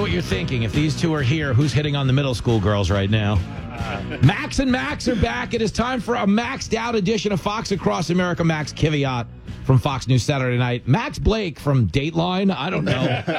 what you're thinking. If these two are here, who's hitting on the middle school girls right now? Max and Max are back. It is time for a maxed out edition of Fox Across America. Max Kiviat from Fox News Saturday Night. Max Blake from Dateline. I don't know.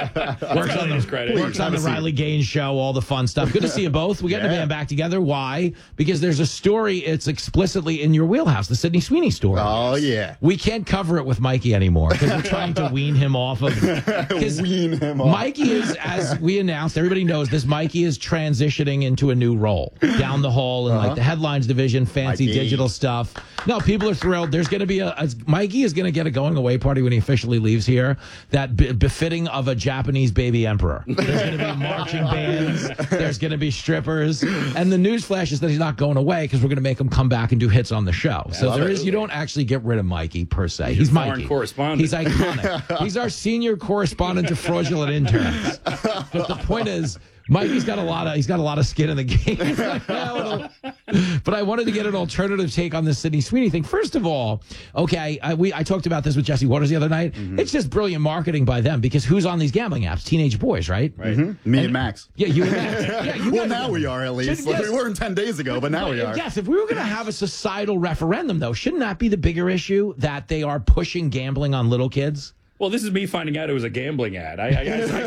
Works on the Riley Gaines show, all the fun stuff. Good to see you both. We got the band back together. Why? Because there's a story. It's explicitly in your wheelhouse, the Sydney Sweeney story. Oh, yeah. We can't cover it with Mikey anymore because we're trying to wean him off of. Wean him off. Mikey is, as we announced, everybody knows this, Mikey is transitioning into a new role down the hall in like the headlines division, fancy digital stuff. No, people are thrilled. There's going to be Mikey is going to get a going away party when he officially leaves here that befitting of a Japanese baby emperor. There's going to be marching bands. There's going to be strippers. And the news flash is that he's not going away because we're going to make him come back and do hits on the show. So you don't actually get rid of Mikey per se. He's Mikey. Correspondent. He's iconic. He's our senior correspondent to fraudulent interns. But the point is, Mikey's got a lot of skin in the game right now. But I wanted to get an alternative take on this Sydney Sweeney thing. First of all, okay, I talked about this with Jesse Waters the other night. Mm-hmm. It's just brilliant marketing by them because who's on these gambling apps? Teenage boys, right? Right. Mm-hmm. Me and Max. Yeah, you and Max. Yeah, you well, now we are at least. We weren't 10 days ago, but now we are. Yes, if we were going to have a societal referendum, though, shouldn't that be the bigger issue that they are pushing gambling on little kids? Well, this is me finding out it was a gambling ad. I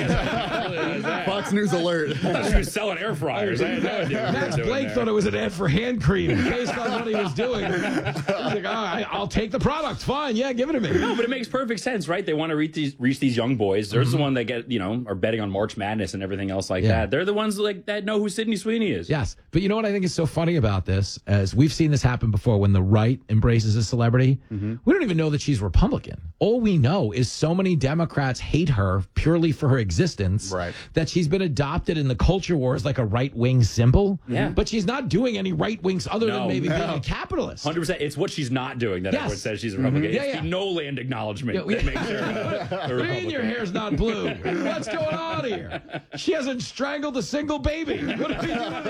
guess Fox News alert. I thought she was selling air fryers. I had no idea. Max Blake thought it was an ad for hand cream based on what he was doing. He's like, I'll take the product. Fine. Yeah, give it to me. No, but it makes perfect sense, right? They want to reach these young boys. They're the one that are betting on March Madness and everything else like that. They're the ones that know who Sydney Sweeney is. Yes. But you know what I think is so funny about this? As we've seen this happen before when the right embraces a celebrity, we don't even know that she's Republican. All we know is so many Democrats hate her purely for her existence that she's been adopted in the culture wars like a right-wing symbol. Yeah. But she's not doing any right-wings other than maybe being a capitalist. 100%. It's what she's not doing that everyone says she's a Republican. It's the no land acknowledgement that makes her a What do you Republican. mean your hair's not blue? What's going on here? She hasn't strangled a single baby. What are we doing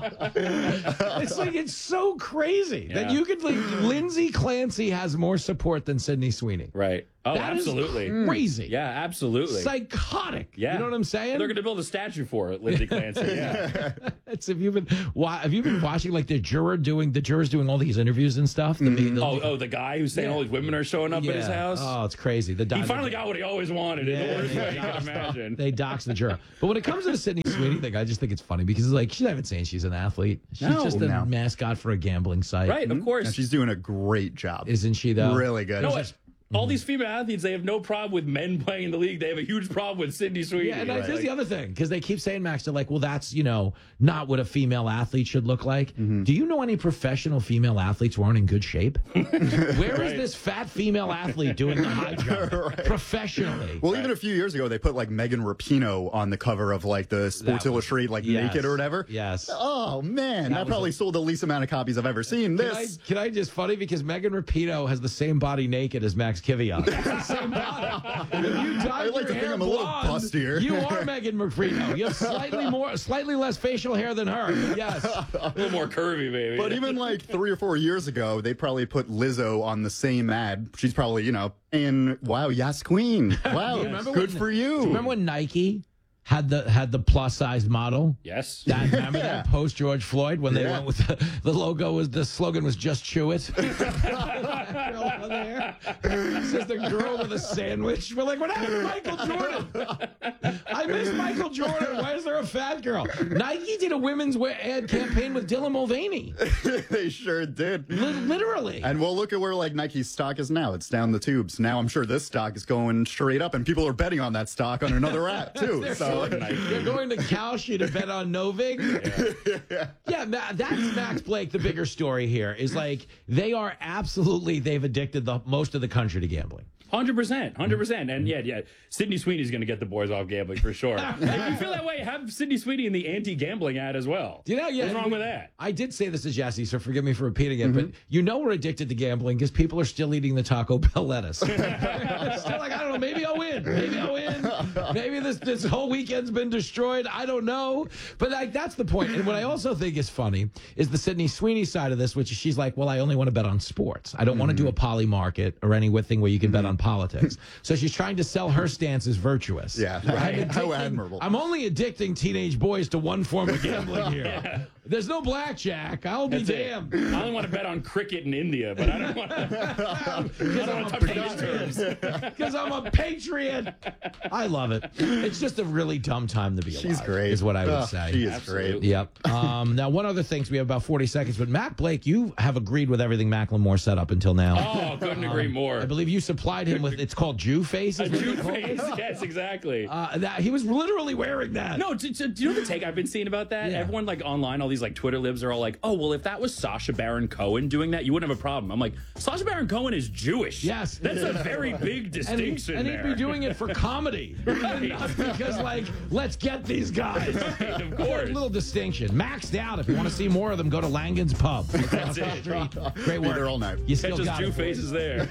here? It's so crazy that you could Lindsay Clancy has more support than Sydney Sweeney. Right. Oh, that absolutely. Is crazy. Yeah, absolutely. Psychotic. Yeah. You know what I'm saying? They're going to build a statue for it, Lindsay Clancy. Yeah. Have you been watching like the jurors doing all these interviews and stuff? The guy who's saying all these women are showing up at his house? Oh, it's crazy. He finally got what he always wanted in the worst way you can imagine. They dox the juror. But when it comes to the Sydney Sweeney thing, I just think it's funny because it's like she's not even saying she's an athlete. She's just a mascot for a gambling site. Right, of course. And she's doing a great job. Isn't she, though? Really good. No, all these female athletes, they have no problem with men playing in the league. They have a huge problem with Sydney Sweeney. Yeah, and here's the other thing, because they keep saying, Max, they're like, well, that's, not what a female athlete should look like. Mm-hmm. Do you know any professional female athletes who aren't in good shape? Where is this fat female athlete doing the high jump professionally? Well, even a few years ago, they put like Megan Rapinoe on the cover of like the Sports Illustrated, naked or whatever. Yes. Oh, man. That probably sold the least amount of copies I've ever seen. Can I just funny because Megan Rapinoe has the same body naked as Max Kiviat. It's the same body. If you dyed your hair I'm a little bustier. You are Megan Rapinoe. You have slightly less facial hair than her. Yes. A little more curvy, baby. But even like 3 or 4 years ago, they probably put Lizzo on the same ad. She's probably, and wow, yes, queen. Wow, good for you. Do you remember when Nike had the plus sized model? Yes. Remember that post George Floyd when they went with the slogan was just chew it. It's just a girl with a sandwich. We're like, what happened to Michael Jordan? I miss Michael Jordan. Why is there a fat girl? Nike did a women's ad campaign with Dylan Mulvaney. They sure did. Literally. And we'll look at where like Nike's stock is now. It's down the tubes. Now I'm sure this stock is going straight up, and people are betting on that stock on another app too. You're going to Kalshi to bet on Novig? Yeah, that's Max Blake. The bigger story here is like they've addicted most of the country to gambling. 100%. And Sydney Sweeney's going to get the boys off gambling for sure. If you feel that way, have Sydney Sweeney in the anti-gambling ad as well. What's wrong with that? I did say this to Jesse, so forgive me for repeating it, but we're addicted to gambling because people are still eating the Taco Bell lettuce. It's still like, I don't know, maybe I'll win. Maybe this whole weekend's been destroyed. I don't know. But that's the point. And what I also think is funny is the Sydney Sweeney side of this, which is she's like, well, I only want to bet on sports. I don't want to do a poly market or anything where you can bet on politics. So she's trying to sell her stance as virtuous. Yeah, Right. How admirable. I'm only addicting teenage boys to one form of gambling here. There's no blackjack. I'll be damned. I only want to bet on cricket in India, but I don't want to. Because I'm a patriot. I love it. It's just a really dumb time to be alive. She's great. Is what I would say. She is Absolutely. great. Yep. Now, one other thing, so we have about 40 seconds, but Matt Blake, you have agreed with everything Macklemore said up until now. Oh, couldn't agree more. I believe you supplied him with, it's called Jew face. A Jew face. Yes, exactly. That he was literally wearing that. No, do you know the take I've been seeing about that? Yeah. Everyone like online, all these like Twitter libs are all like, oh, well, if that was Sacha Baron Cohen doing that, you wouldn't have a problem. I'm like, Sacha Baron Cohen is Jewish. Yes. That's a very big distinction and there. he'd be doing it for comedy. Not because, like, let's get these guys. Right, of A course. little distinction. Maxed out. If you want to see more of them, go to Langan's Pub. That's it. Great Be work. there all night. You still Catch got Jew it. faces there.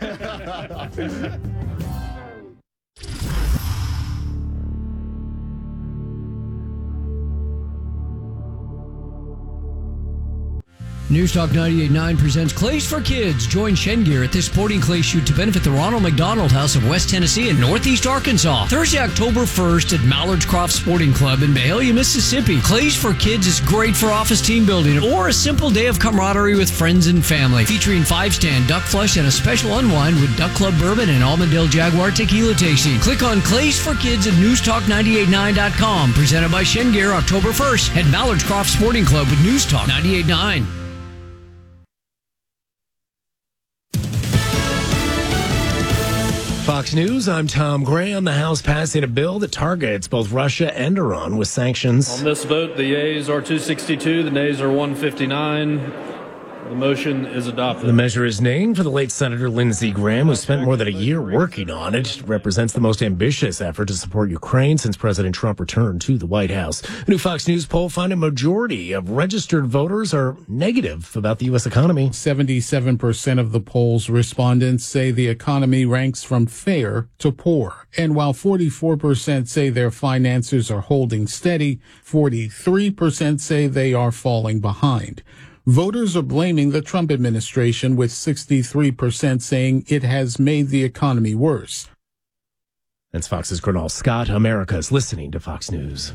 News Talk 98.9 presents Clays for Kids. Join Shengear at this sporting clay shoot to benefit the Ronald McDonald House of West Tennessee and Northeast Arkansas. Thursday, October 1st at Mallard's Croft Sporting Club in Mahalia, Mississippi. Clays for Kids is great for office team building or a simple day of camaraderie with friends and family. Featuring 5-stand duck flush and a special unwind with Duck Club Bourbon and Almondale Jaguar tequila tasting. Click on Clays for Kids at newstalk989.com. Presented by Shengear, October 1st at Mallard's Croft Sporting Club with News Talk 98.9. Fox News, I'm Tom Graham. The House passing a bill that targets both Russia and Iran with sanctions. On this vote, the yeas are 262, the nays are 159. The motion is adopted. The measure is named for the late Senator Lindsey Graham, who spent more than a year working on it. It represents the most ambitious effort to support Ukraine since President Trump returned to the White House. A new Fox News poll found a majority of registered voters are negative about the U.S. economy. 77% of the poll's respondents say the economy ranks from fair to poor. And while 44% say their finances are holding steady, 43% say they are falling behind. Voters are blaming the Trump administration, with 63% saying it has made the economy worse. That's Fox's Gernal Scott. America's listening to Fox News.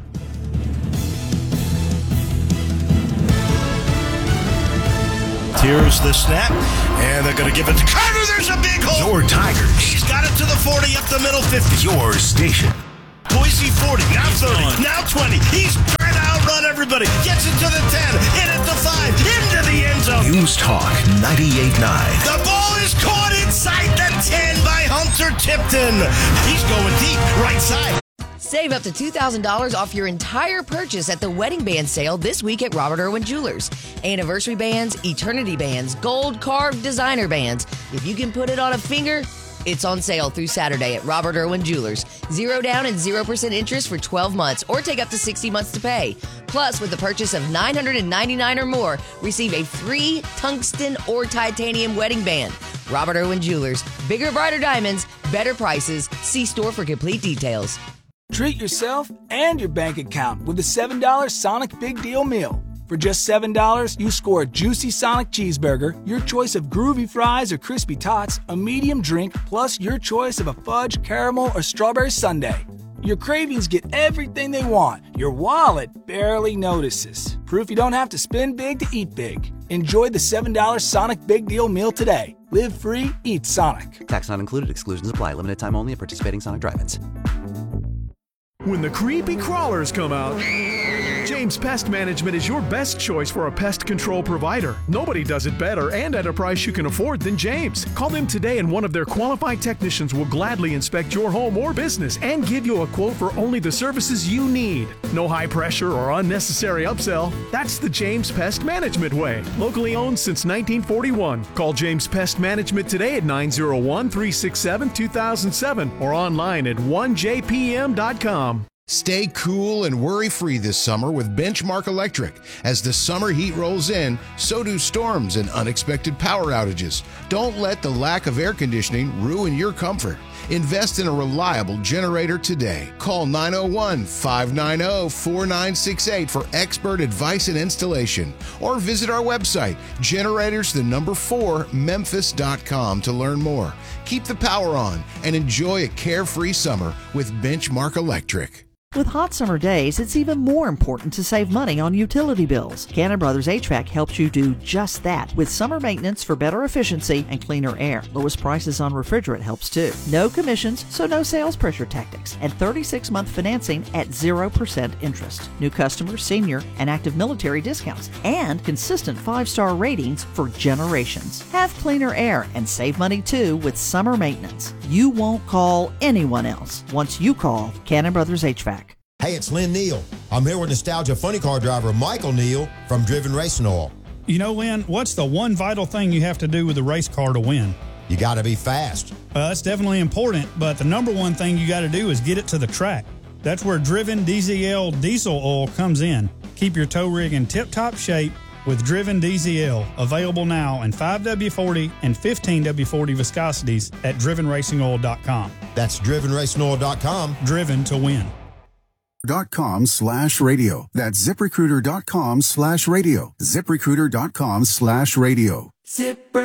Here's the snap, and they're going to give it to Carter. There's a big hole. Your Tigers. He's got it to the 40, up the middle, 50. Your station. Boise 40, now 30, now 20. He's trying to outrun everybody. Gets it to the 10, hit it to 5, into the end zone. News Talk 98.9. The ball is caught inside the 10 by Hunter Tipton. He's going deep, right side. Save up to $2,000 off your entire purchase at the wedding band sale this week at Robert Irwin Jewelers. Anniversary bands, eternity bands, gold carved designer bands. If you can put it on a finger, it's on sale through Saturday at Robert Irwin Jewelers. 0 down and 0% interest for 12 months or take up to 60 months to pay. Plus, with the purchase of $999 or more, receive a free tungsten or titanium wedding band. Robert Irwin Jewelers. Bigger, brighter diamonds, better prices. See store for complete details. Treat yourself and your bank account with a $7 Sonic Big Deal Meal. For just $7, you score a juicy Sonic cheeseburger, your choice of groovy fries or crispy tots, a medium drink, plus your choice of a fudge, caramel, or strawberry sundae. Your cravings get everything they want. Your wallet barely notices. Proof you don't have to spend big to eat big. Enjoy the $7 Sonic Big Deal Meal today. Live free, eat Sonic. Tax not included. Exclusions apply. Limited time only at participating Sonic drive-ins. When the creepy crawlers come out, James Pest Management is your best choice for a pest control provider. Nobody does it better and at a price you can afford than James. Call them today and one of their qualified technicians will gladly inspect your home or business and give you a quote for only the services you need. No high pressure or unnecessary upsell. That's the James Pest Management way. Locally owned since 1941. Call James Pest Management today at 901-367-2007 or online at 1jpm.com. Stay cool and worry-free this summer with Benchmark Electric. As the summer heat rolls in, so do storms and unexpected power outages. Don't let the lack of air conditioning ruin your comfort. Invest in a reliable generator today. Call 901-590-4968 for expert advice and installation. Or visit our website, generators4memphis.com to learn more. Keep the power on and enjoy a carefree summer with Benchmark Electric. With hot summer days, it's even more important to save money on utility bills. Cannon Brothers HVAC helps you do just that with summer maintenance for better efficiency and cleaner air. Lowest prices on refrigerant helps too. No commissions, so no sales pressure tactics. And 36-month financing at 0% interest. New customers, senior, and active military discounts. And consistent 5-star ratings for generations. Have cleaner air and save money too with summer maintenance. You won't call anyone else once you call Cannon Brothers HVAC. Hey, it's Lynn Neal. I'm here with Nostalgia Funny Car driver Michael Neal from Driven Racing Oil. You know, Lynn, what's the one vital thing you have to do with a race car to win? You got to be fast. Well, that's definitely important, but the number one thing you got to do is get it to the track. That's where Driven DZL diesel oil comes in. Keep your tow rig in tip-top shape with Driven DZL, available now in 5W40 and 15W40 viscosities at drivenracingoil.com. That's drivenracingoil.com. Driven to win. .com/radio. That's ZipRecruiter.com/radio. ZipRecruiter.com/radio.